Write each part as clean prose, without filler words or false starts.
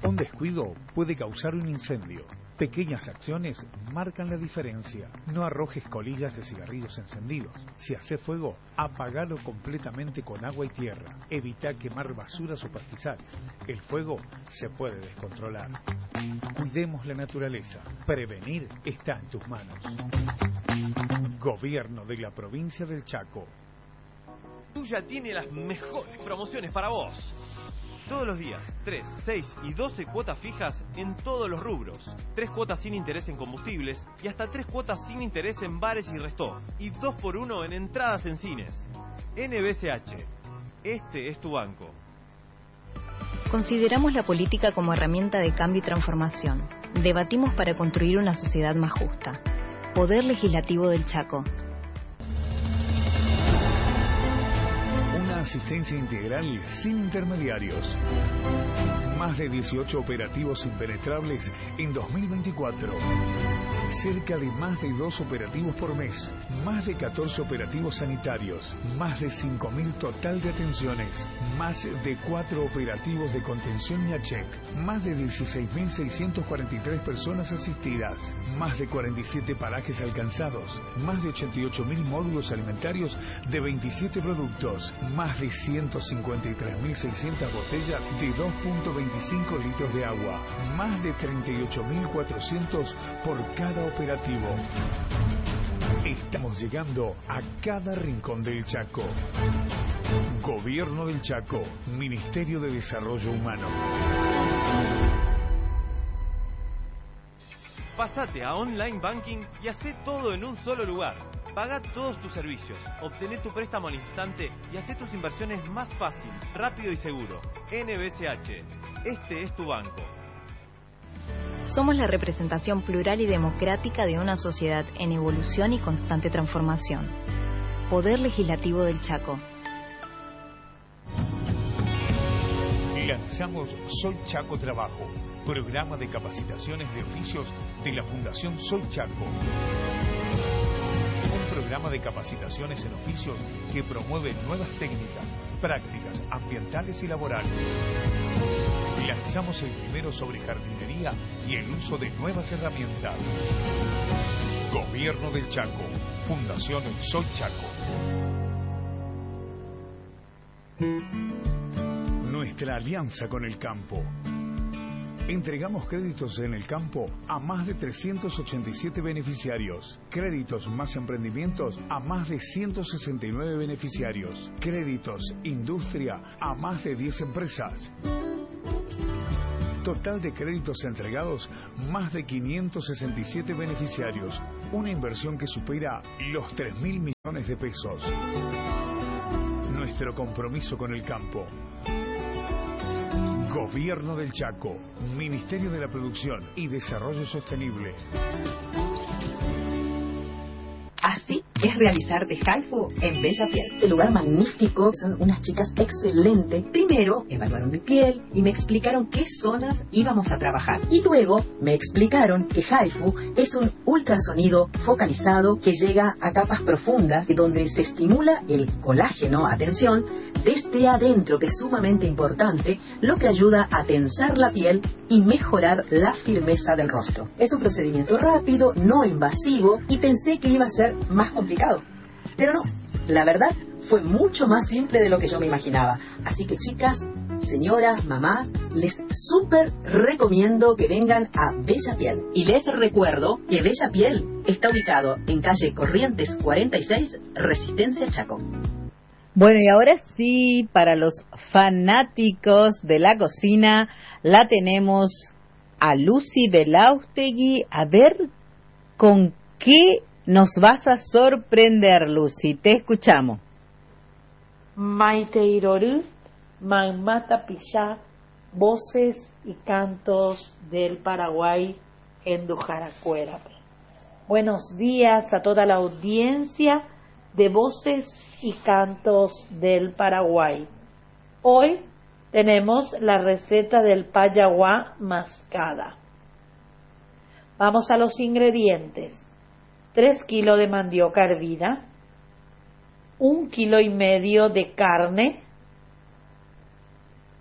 Un descuido puede causar un incendio. Pequeñas acciones marcan la diferencia. No arrojes colillas de cigarrillos encendidos. Si hace fuego, apagalo completamente con agua y tierra. Evita quemar basuras o pastizales. El fuego se puede descontrolar. Cuidemos la naturaleza. Prevenir está en tus manos. Gobierno de la provincia del Chaco. Tuya tiene las mejores promociones para vos. Todos los días, 3, 6 y 12 cuotas fijas en todos los rubros. 3 cuotas sin interés en combustibles y hasta 3 cuotas sin interés en bares y resto. Y 2 por 1 en entradas en cines. NBCH. Este es tu banco. Consideramos la política como herramienta de cambio y transformación. Debatimos para construir una sociedad más justa. Poder Legislativo del Chaco. Asistencia integral sin intermediarios. Más de 18 operativos impenetrables en 2024. Cerca de más de 2 operativos por mes. Más de 14 operativos sanitarios. Más de 5.000 total de atenciones. Más de 4 operativos de contención YACHEC. Más de 16.643 personas asistidas. Más de 47 parajes alcanzados. Más de 88.000 módulos alimentarios de 27 productos. Más de 153.600 botellas de 2.25 litros de agua. Más de 38.400 por cada operativo. Estamos llegando a cada rincón del Chaco. Gobierno del Chaco, Ministerio de Desarrollo Humano. Pásate a Online Banking y hacé todo en un solo lugar. Paga todos tus servicios, obtené tu préstamo al instante y hacé tus inversiones más fácil, rápido y seguro. NBCH, este es tu banco. Somos la representación plural y democrática de una sociedad en evolución y constante transformación. Poder Legislativo del Chaco. Lanzamos Soy Chaco Trabajo, programa de capacitaciones de oficios de la Fundación Soy Chaco. Un programa de capacitaciones en oficios que promueve nuevas técnicas, prácticas ambientales y laborales. Lanzamos el primero sobre jardinería y el uso de nuevas herramientas. Gobierno del Chaco, Fundación Soy Chaco. Nuestra alianza con el campo. Entregamos créditos en el campo a más de 387 beneficiarios. Créditos más emprendimientos a más de 169 beneficiarios. Créditos industria a más de 10 empresas. Total de créditos entregados, más de 567 beneficiarios. Una inversión que supera los 3.000 millones de pesos. Nuestro compromiso con el campo. Gobierno del Chaco, Ministerio de la Producción y Desarrollo Sostenible. Así es realizar de Haifu en Bella Piel. Este lugar magnífico, son unas chicas excelentes. Primero evaluaron mi piel y me explicaron qué zonas íbamos a trabajar. Y luego me explicaron que Haifu es un ultrasonido focalizado que llega a capas profundas donde se estimula el colágeno, atención, desde adentro, que es sumamente importante, lo que ayuda a tensar la piel y mejorar la firmeza del rostro. Es un procedimiento rápido, no invasivo, y pensé que iba a ser más complicado. Pero no, la verdad fue mucho más simple de lo que yo me imaginaba. Así que chicas, señoras, mamás, les súper recomiendo que vengan a Bella Piel. Y les recuerdo que Bella Piel está ubicado en calle Corrientes 46, Resistencia Chaco. Bueno, y ahora sí, para los fanáticos de la cocina, la tenemos a Lucy Belaustegui. A ver con qué nos vas a sorprender, Lucy. Te escuchamos. Maiteiroru, Manmata Pillá, voces y cantos del Paraguay en Dujaracuérape. Buenos días a toda la audiencia de Voces y Cantos del Paraguay. Hoy tenemos la receta del payaguá mascada. Vamos a los ingredientes. 3 kilos de mandioca hervida, 1,5 kilos de carne,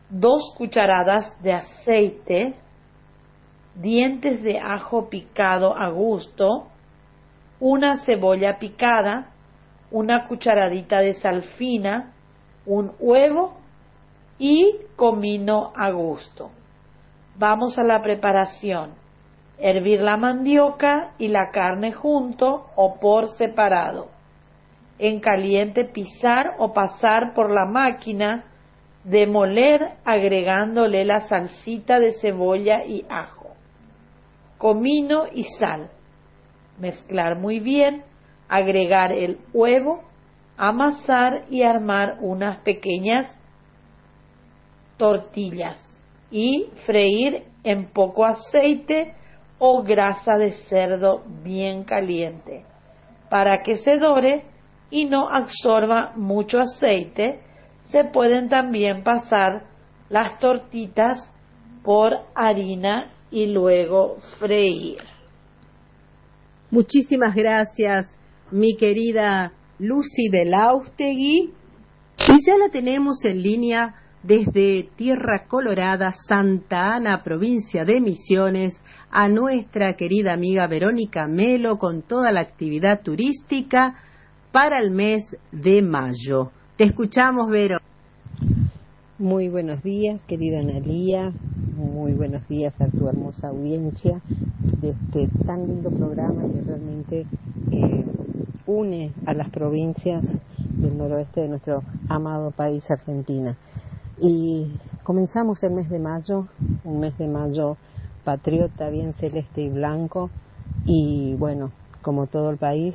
2 cucharadas de aceite, dientes de ajo picado a gusto, una cebolla picada, una cucharadita de sal fina, un huevo y comino a gusto. Vamos a la preparación. Hervir la mandioca y la carne junto o por separado. En caliente pisar o pasar por la máquina, demoler agregándole la salsita de cebolla y ajo, comino y sal. Mezclar muy bien, agregar el huevo, amasar y armar unas pequeñas tortillas y freír en poco aceite o grasa de cerdo bien caliente para que se dore y no absorba mucho aceite. Se pueden también pasar las tortitas por harina y luego freír. Muchísimas gracias, mi querida Lucy Belaustegui. Y ya la tenemos en línea desde Tierra Colorada, Santa Ana, provincia de Misiones, a nuestra querida amiga Verónica Melo con toda la actividad turística para el mes de mayo. Te escuchamos, Vero. Muy buenos días, querida Analía. Muy buenos días a tu hermosa audiencia de este tan lindo programa que realmente une a las provincias del noroeste de nuestro amado país, Argentina. Y comenzamos el mes de mayo, un mes de mayo patriota, bien celeste y blanco. Y bueno, como todo el país,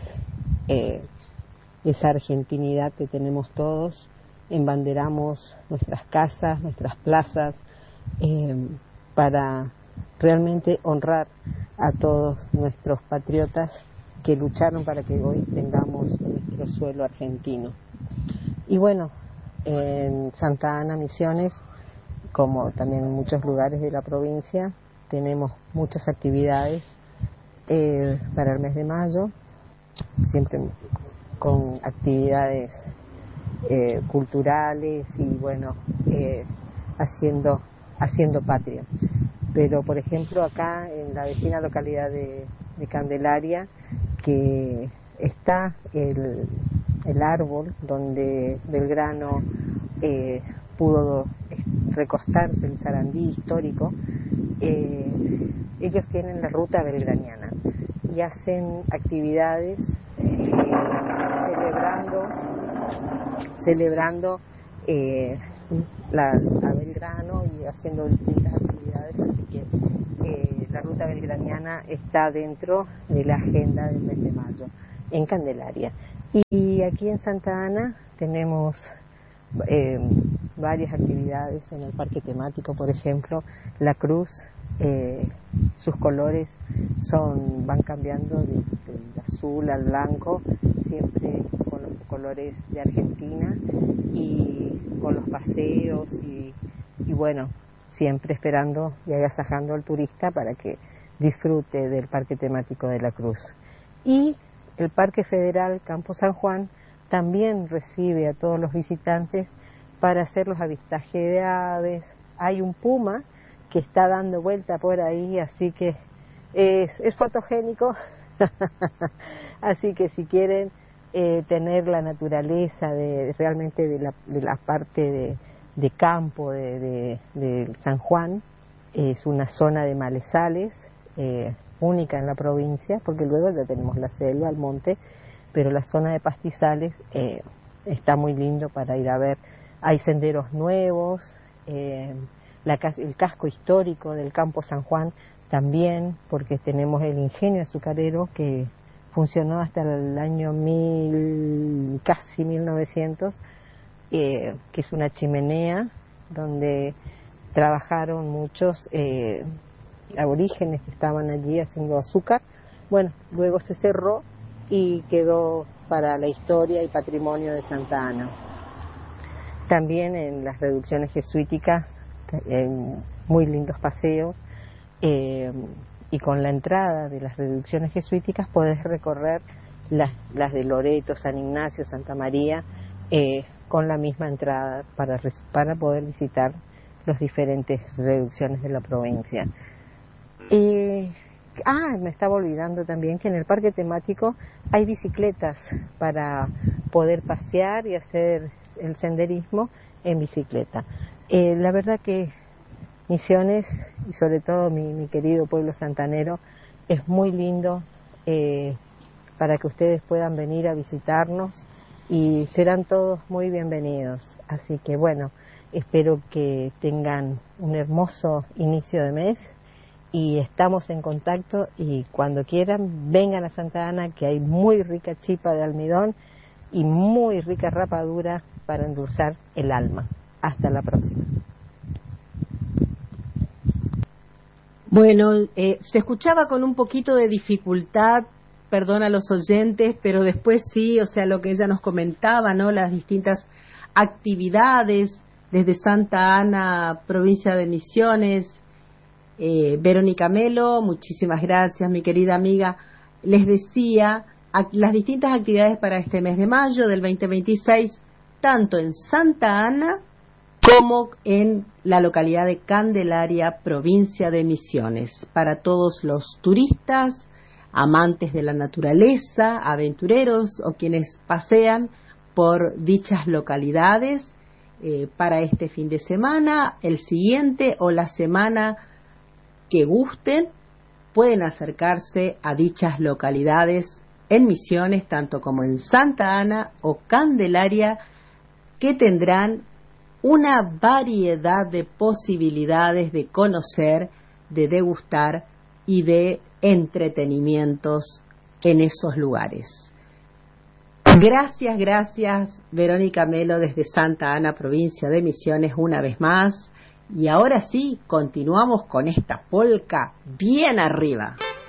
esa argentinidad que tenemos todos, embanderamos nuestras casas, nuestras plazas, para realmente honrar a todos nuestros patriotas que lucharon para que hoy tengamos nuestro suelo argentino. Y bueno, en Santa Ana, Misiones, como también en muchos lugares de la provincia, tenemos muchas actividades para el mes de mayo, siempre con actividades culturales y bueno, haciendo patria. Pero por ejemplo acá en la vecina localidad de Candelaria, que está el árbol donde Belgrano pudo recostarse, el Sarandí histórico, ellos tienen la ruta belgraniana y hacen actividades celebrando a Belgrano y haciendo distintas actividades, así que la ruta belgraniana está dentro de la agenda del mes de mayo en Candelaria. Y aquí en Santa Ana tenemos varias actividades en el parque temático, por ejemplo, la cruz, sus colores van cambiando del azul al blanco, siempre con los colores de Argentina y con los paseos y bueno, siempre esperando y agasajando al turista para que disfrute del parque temático de la cruz. Y el Parque Federal Campo San Juan también recibe a todos los visitantes para hacer los avistajes de aves. Hay un puma que está dando vuelta por ahí, así que es fotogénico. Así que si quieren tener la naturaleza realmente de la parte de campo de San Juan, es una zona de malezales única en la provincia, porque luego ya tenemos la selva, el monte, pero la zona de pastizales está muy lindo para ir a ver. Hay senderos nuevos, el casco histórico del Campo San Juan también, porque tenemos el ingenio azucarero que funcionó hasta el año casi 1900, que es una chimenea donde trabajaron muchos aborígenes que estaban allí haciendo azúcar. Bueno, luego se cerró y quedó para la historia y patrimonio de Santa Ana. También en las reducciones jesuíticas, muy lindos paseos, y con la entrada de las reducciones jesuíticas podés recorrer las de Loreto, San Ignacio, Santa María, con la misma entrada para poder visitar las diferentes reducciones de la provincia. Me estaba olvidando también que en el parque temático hay bicicletas para poder pasear y hacer el senderismo en bicicleta. La verdad que Misiones, y sobre todo mi querido pueblo santanero, es muy lindo para que ustedes puedan venir a visitarnos y serán todos muy bienvenidos. Así que bueno, espero que tengan un hermoso inicio de mes y estamos en contacto, y cuando quieran vengan a Santa Ana, que hay muy rica chipa de almidón y muy rica rapadura para endulzar el alma. Hasta la próxima. Bueno, se escuchaba con un poquito de dificultad, perdón a los oyentes, pero después sí, o sea, lo que ella nos comentaba, ¿no? Las distintas actividades desde Santa Ana, provincia de Misiones. Verónica Melo, muchísimas gracias, mi querida amiga. Les decía, las distintas actividades para este mes de mayo del 2026, tanto en Santa Ana como en la localidad de Candelaria, provincia de Misiones, para todos los turistas, amantes de la naturaleza, aventureros o quienes pasean por dichas localidades para este fin de semana, el siguiente o la semana que gusten, pueden acercarse a dichas localidades en Misiones, tanto como en Santa Ana o Candelaria, que tendrán una variedad de posibilidades de conocer, de degustar y de entretenimientos en esos lugares. Gracias, Verónica Melo, desde Santa Ana, provincia de Misiones, una vez más. Y ahora sí, continuamos con esta polca bien arriba.